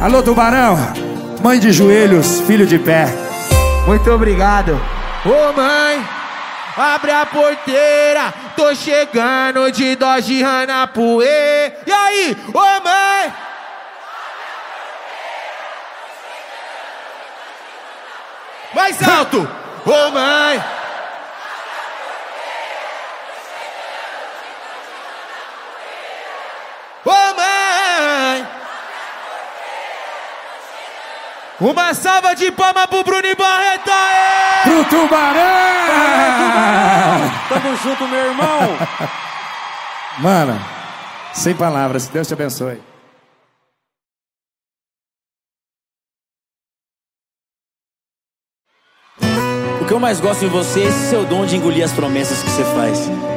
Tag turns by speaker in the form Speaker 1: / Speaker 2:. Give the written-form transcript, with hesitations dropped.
Speaker 1: Alô, Tubarão, mãe de joelhos, filho de pé.
Speaker 2: Muito obrigado. Ô mãe, abre a porteira, tô chegando de Dodge Ranapuê. E aí, ô mãe? Mais alto! Ô mãe! Ô mãe! Uma salva de palmas pro Bruno e Barreto!
Speaker 1: Pro Tubarão!
Speaker 3: Tamo junto, meu irmão!
Speaker 1: Mano, sem palavras, Deus te abençoe.
Speaker 3: O que eu mais gosto em você é esse seu dom de engolir as promessas que você faz.